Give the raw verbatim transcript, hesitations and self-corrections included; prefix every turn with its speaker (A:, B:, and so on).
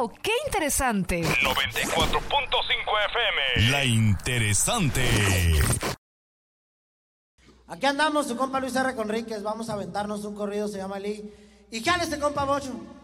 A: ¡Oh, qué interesante!
B: noventa y cuatro punto cinco F M.
C: La interesante.
D: Aquí andamos, su compa Luis R. Conríquez. Vamos a aventarnos un corrido, se llama Lee. Y jálese, compa Bocho.